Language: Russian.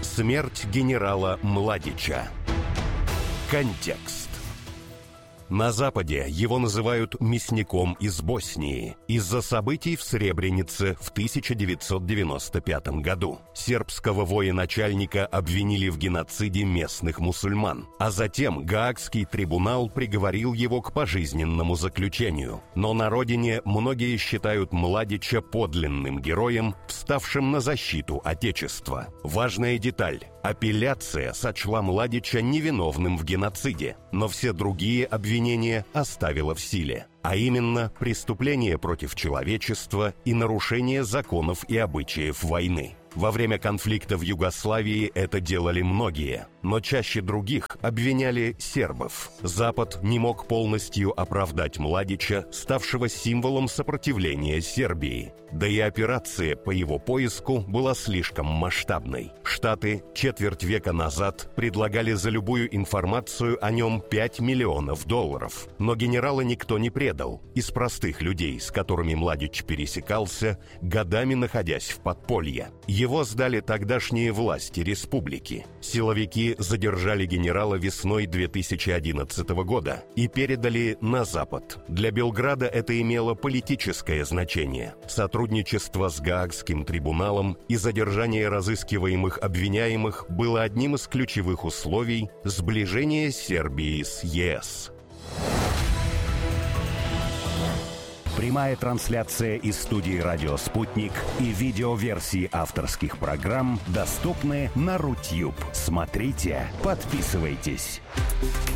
Смерть генерала Младича. Контекст. На Западе его называют мясником из Боснии из-за событий в Сребренице в 1995 году. Сербского военачальника обвинили в геноциде местных мусульман, а затем Гаагский трибунал приговорил его к пожизненному заключению. Но на родине многие считают Младича подлинным героем, вставшим на защиту Отечества. Важная деталь. Апелляция сочла Младича невиновным в геноциде, но все другие обвинения оставила в силе, а именно преступление против человечества и нарушение законов и обычаев войны. Во время конфликта в Югославии это делали многие, но чаще других обвиняли сербов. Запад не мог полностью оправдать Младича, ставшего символом сопротивления Сербии. Да и операция по его поиску была слишком масштабной. Штаты четверть века назад предлагали за любую информацию о нем $5 миллионов. Но генерала никто не предал. Из простых людей, с которыми Младич пересекался, годами находясь в подполье. Его сдали тогдашние власти республики. Силовики задержали генерала весной 2011 года и передали на Запад. Для Белграда это имело политическое значение. Сотрудничество с Гаагским трибуналом и задержание разыскиваемых обвиняемых было одним из ключевых условий сближения Сербии с ЕС. Прямая трансляция из студии «Радио Спутник» и видеоверсии авторских программ доступны на Рутюб. Смотрите, подписывайтесь.